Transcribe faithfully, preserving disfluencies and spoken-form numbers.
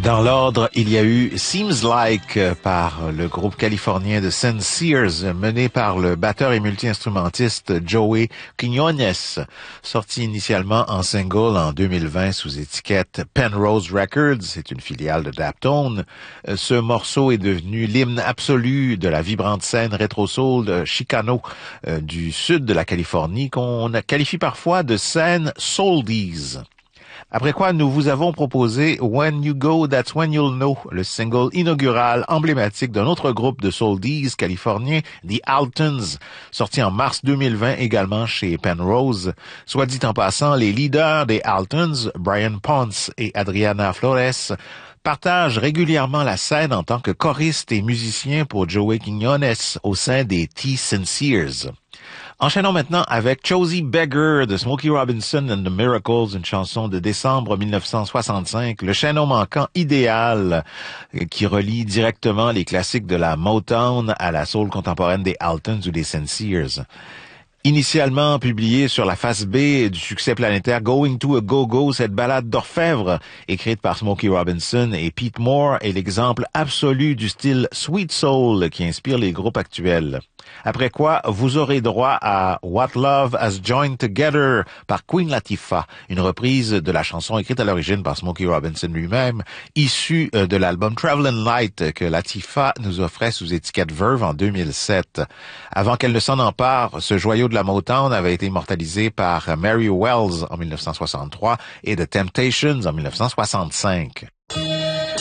Dans l'ordre, il y a eu Seems Like par le groupe californien de Sincères, mené par le batteur et multi-instrumentiste Joey Quiñones, sorti initialement en single en deux mille vingt sous étiquette Penrose Records, c'est une filiale de Daptone. Ce morceau est devenu l'hymne absolu de la vibrante scène rétro-soul de Chicano euh, du sud de la Californie, qu'on qualifie parfois de scène souldies. Après quoi, nous vous avons proposé When You Go, That's When You'll Know, le single inaugural emblématique d'un autre groupe de souldies californien, The Altons, sorti en mars deux mille vingt également chez Penrose. Soit dit en passant, les leaders des Altons, Brian Ponce et Adriana Flores, partagent régulièrement la scène en tant que choristes et musiciens pour Joey Quiñones au sein des T-Sincères. Enchaînons maintenant avec Chosie Beggar de Smokey Robinson and the Miracles, une chanson de décembre mille neuf cent soixante-cinq, le chaînon manquant idéal qui relie directement les classiques de la Motown à la soul contemporaine des Altons ou des Sincères. Initialement publiée sur la face B du succès planétaire Going to a Go-Go, cette ballade d'orfèvre, écrite par Smokey Robinson et Pete Moore, est l'exemple absolu du style sweet soul qui inspire les groupes actuels. Après quoi, vous aurez droit à What Love Has Joined Together par Queen Latifah, une reprise de la chanson écrite à l'origine par Smokey Robinson lui-même, issue de l'album Travelin' Light que Latifah nous offrait sous étiquette Verve en deux mille sept. Avant qu'elle ne s'en empare, ce joyau de la Motown avait été immortalisé par Mary Wells en mille neuf cent soixante-trois et The Temptations en mille neuf cent soixante-cinq.